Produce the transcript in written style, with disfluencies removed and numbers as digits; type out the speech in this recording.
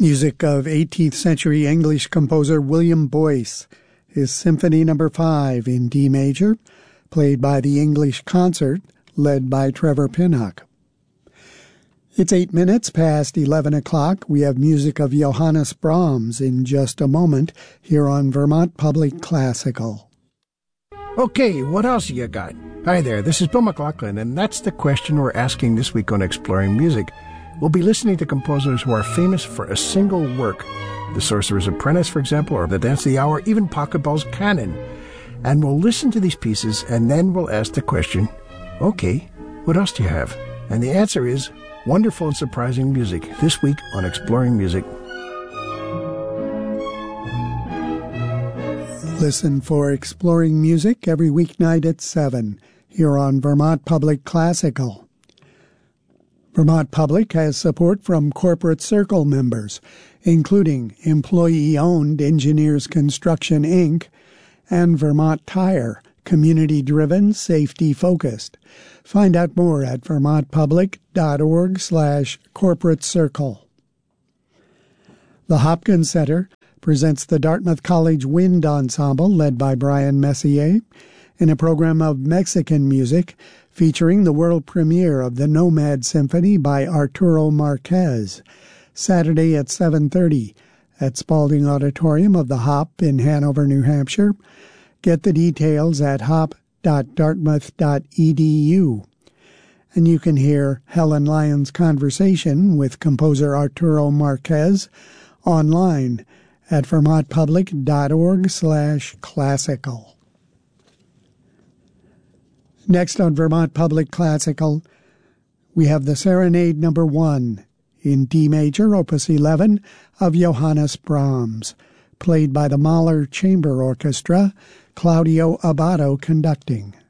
Music of 18th century English composer William Boyce, his Symphony No. 5 in D major, played by the English Concert, led by Trevor Pinnock. It's 8 minutes past 11 o'clock. We have music of Johannes Brahms in just a moment here on Vermont Public Classical. Okay, what else you got? Hi there, this is Bill McLaughlin, and that's the question we're asking this week on Exploring Music. We'll be listening to composers who are famous for a single work. The Sorcerer's Apprentice, for example, or The Dance of the Hour, even Pachelbel's Canon. And we'll listen to these pieces, and then we'll ask the question, okay, what else do you have? And the answer is wonderful and surprising music, this week on Exploring Music. Listen for Exploring Music every weeknight at 7 here on Vermont Public Classical. Vermont Public has support from Corporate Circle members, including employee-owned Engineers Construction, Inc., and Vermont Tire, community-driven, safety-focused. Find out more at vermontpublic.org/corporate circle. The Hopkins Center presents the Dartmouth College Wind Ensemble, led by Brian Messier, in a program of Mexican music featuring the world premiere of the Nomad Symphony by Arturo Marquez, Saturday at 7:30 at Spalding Auditorium of the Hop in Hanover, New Hampshire. Get the details at hop.dartmouth.edu. And you can hear Helen Lyon's conversation with composer Arturo Marquez online at vermontpublic.org/classical. Next on Vermont Public Classical, we have the Serenade No. 1 in D major, Opus 11, of Johannes Brahms, played by the Mahler Chamber Orchestra, Claudio Abbado conducting.